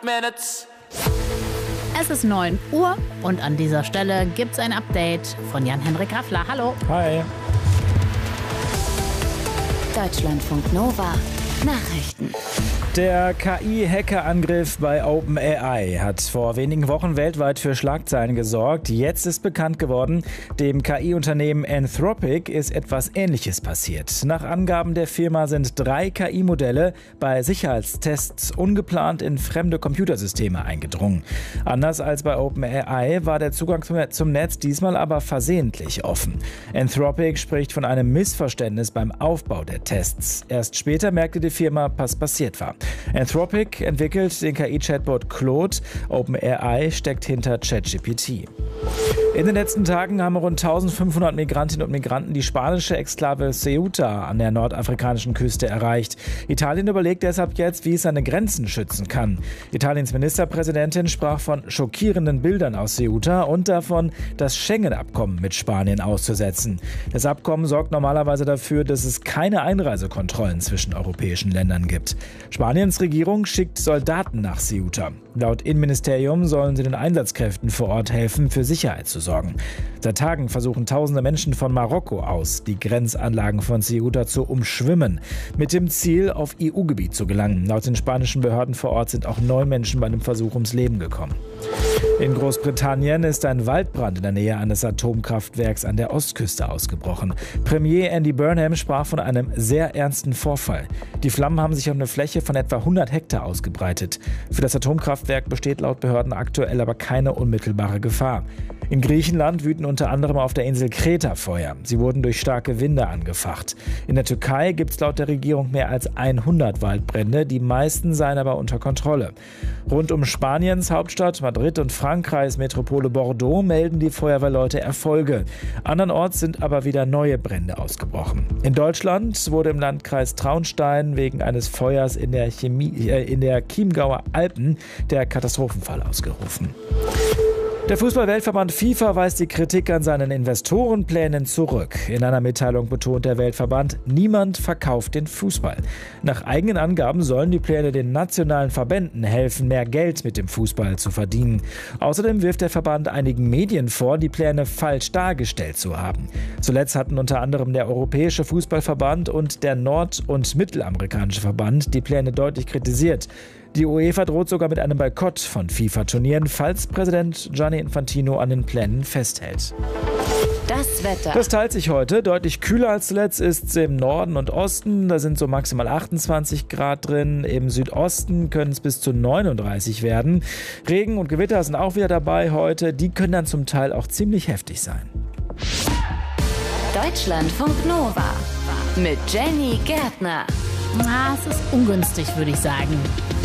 minutes. Es ist 9 Uhr und an dieser Stelle gibt's ein Update von Jan-Henrik Raffler. Hallo. Hi. Deutschlandfunk Nova. Nachrichten. Der KI-Hackerangriff bei OpenAI hat vor wenigen Wochen weltweit für Schlagzeilen gesorgt. Jetzt ist bekannt geworden, dem KI-Unternehmen Anthropic ist etwas Ähnliches passiert. Nach Angaben der Firma sind 3 KI-Modelle bei Sicherheitstests ungeplant in fremde Computersysteme eingedrungen. Anders als bei OpenAI war der Zugang zum Netz diesmal aber versehentlich offen. Anthropic spricht von einem Missverständnis beim Aufbau der Tests. Erst später merkte die Firma, was passiert war. Anthropic entwickelt den KI-Chatbot Claude. OpenAI steckt hinter ChatGPT. In den letzten Tagen haben rund 1500 Migrantinnen und Migranten die spanische Exklave Ceuta an der nordafrikanischen Küste erreicht. Italien überlegt deshalb jetzt, wie es seine Grenzen schützen kann. Italiens Ministerpräsidentin sprach von schockierenden Bildern aus Ceuta und davon, das Schengen-Abkommen mit Spanien auszusetzen. Das Abkommen sorgt normalerweise dafür, dass es keine Einreisekontrollen zwischen europäischen Ländern gibt. Spaniens Regierung schickt Soldaten nach Ceuta. Laut Innenministerium sollen sie den Einsatzkräften vor Ort helfen, für Sicherheit zu sorgen. Seit Tagen versuchen tausende Menschen von Marokko aus, die Grenzanlagen von Ceuta zu umschwimmen, mit dem Ziel, auf EU-Gebiet zu gelangen. Laut den spanischen Behörden vor Ort sind auch 9 Menschen bei dem Versuch ums Leben gekommen. In Großbritannien ist ein Waldbrand in der Nähe eines Atomkraftwerks an der Ostküste ausgebrochen. Premier Andy Burnham sprach von einem sehr ernsten Vorfall. Die Flammen haben sich auf eine Fläche von etwa 100 Hektar ausgebreitet. Für das Atomkraftwerk besteht laut Behörden aktuell aber keine unmittelbare Gefahr. In Griechenland wüten unter anderem auf der Insel Kreta Feuer. Sie wurden durch starke Winde angefacht. In der Türkei gibt es laut der Regierung mehr als 100 Waldbrände. Die meisten seien aber unter Kontrolle. Rund um Spaniens Hauptstadt Madrid und Frankreichs Metropole Bordeaux melden die Feuerwehrleute Erfolge. Andernorts sind aber wieder neue Brände ausgebrochen. In Deutschland wurde im Landkreis Traunstein wegen eines Feuers in der Chiemgauer Alpen der Katastrophenfall ausgerufen. Der Fußball-Weltverband FIFA weist die Kritik an seinen Investorenplänen zurück. In einer Mitteilung betont der Weltverband, niemand verkauft den Fußball. Nach eigenen Angaben sollen die Pläne den nationalen Verbänden helfen, mehr Geld mit dem Fußball zu verdienen. Außerdem wirft der Verband einigen Medien vor, die Pläne falsch dargestellt zu haben. Zuletzt hatten unter anderem der Europäische Fußballverband und der Nord- und Mittelamerikanische Verband die Pläne deutlich kritisiert. Die UEFA droht sogar mit einem Boykott von FIFA-Turnieren, falls Präsident Gianni Infantino an den Plänen festhält. Das Wetter. Das teilt sich heute. Deutlich kühler als zuletzt ist es im Norden und Osten. Da sind so maximal 28 Grad drin. Im Südosten können es bis zu 39 werden. Regen und Gewitter sind auch wieder dabei heute. Die können dann zum Teil auch ziemlich heftig sein. Deutschlandfunk Nova mit Jenny Gärtner. Es ist ungünstig, würde ich sagen.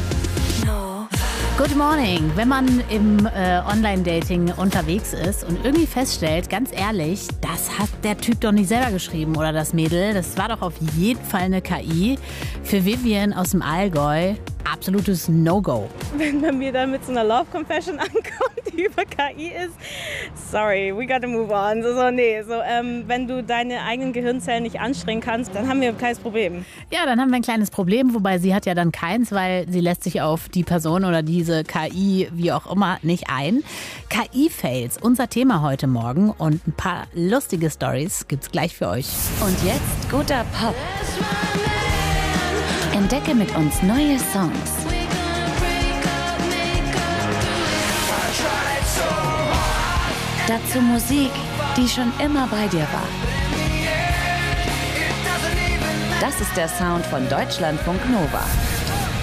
Good morning. Wenn man im Online-Dating unterwegs ist und irgendwie feststellt, ganz ehrlich, das hat der Typ doch nicht selber geschrieben oder das Mädel, das war doch auf jeden Fall eine KI. Für Vivian aus dem Allgäu absolutes No-Go. Wenn man mir dann mit so einer Love-Confession ankommt, die über KI ist, sorry, we gotta move on. Wenn du deine eigenen Gehirnzellen nicht anstrengen kannst, dann haben wir ein kleines Problem. Ja, dann haben wir ein kleines Problem, wobei sie hat ja dann keins, weil sie lässt sich auf die Person oder diese KI, wie auch immer, nicht ein. KI-Fails, unser Thema heute Morgen und ein paar lustige Stories gibt's gleich für euch. Und jetzt guter Pop. Entdecke mit uns neue Songs. Dazu Musik, die schon immer bei dir war. Das ist der Sound von Deutschlandfunk Nova.